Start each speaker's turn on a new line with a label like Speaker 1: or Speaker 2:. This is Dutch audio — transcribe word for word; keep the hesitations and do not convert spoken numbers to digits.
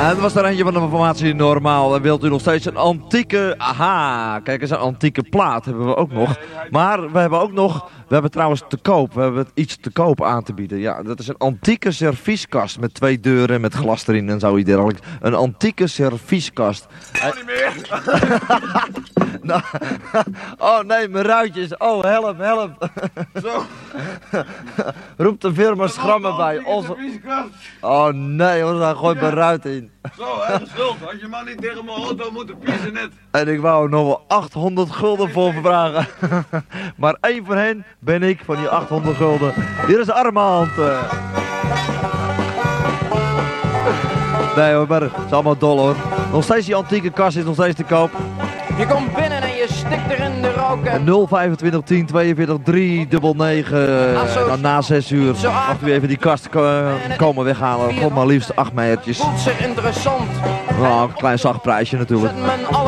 Speaker 1: dat was er eentje van de formatie Normaal. En wilt u nog steeds een antieke... Aha, kijk eens, een antieke plaat hebben we ook nog. Maar we hebben ook nog... We hebben trouwens te koop. We hebben iets te koop aan te bieden. Ja, dat is een antieke servieskast met twee deuren met glas erin en zoiets dergelijks. Een antieke servieskast.
Speaker 2: Oh, niet meer.
Speaker 1: Nou, oh nee, mijn ruitjes. Oh, help, help.
Speaker 2: Zo.
Speaker 1: Roep de firma Schrammen bij. Onze... Oh nee hoor, daar gooit mijn ruit in.
Speaker 2: Zo, hè, schuld. Had je maar niet tegen mijn auto moeten piezen net.
Speaker 1: En ik wou nog wel achthonderd gulden voor vragen. Maar één van hen ben ik, van die achthonderd gulden. Hier is Armand. Nee hoor, maar het is allemaal dol hoor. Nog steeds die antieke kast is nog steeds te koop.
Speaker 3: Je komt binnen en je stikt er in de roken.
Speaker 1: nul vijfentwintig tien tweeënveertig drie negen negen. Dan na zes uur mag u even die kast ko komen weghalen. Kom maar liefst acht meijertjes.
Speaker 3: Voelt zich interessant.
Speaker 1: Nou, een klein zacht prijsje natuurlijk.
Speaker 3: Zet men alle